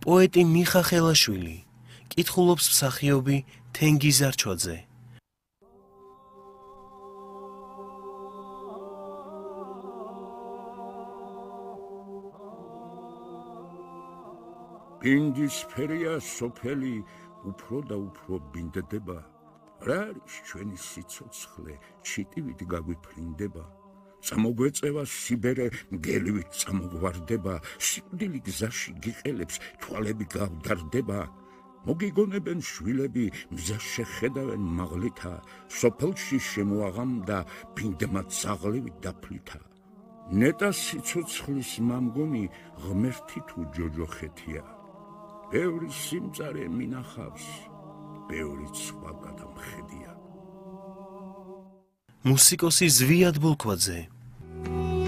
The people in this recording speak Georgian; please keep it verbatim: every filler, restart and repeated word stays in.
პოეტი მიხა ხელაშვილი, კითხულობს მსახიობი თენგიზ არჩვაძე. ბინდისფერია სოფელი უფრო და უფრო ბინდდება. რა არის ჩვენი სიცოცხლე, ჩიტივით გაგვიფრინდება. წამოგვეწევა სიბერე, მგელივით წამოგვარდება. სიკვდილი გზაში გიყელებს, თვალები გავდარდება. მოგიგონებენ შვილები, მზას შეხედავენ მაღლითა. სოფელში შემოაღამდა ბინდმა ძაღლივით დაფლითა. ნეტა სიცოცხლის მამგონი ღმერთი თუ ჯოჯოხეთია. ბევრი სიმწარე მინახავს, ბევრი სხვა გადამხედია. მუსიკოსი ზვიად ბოლქვაძე.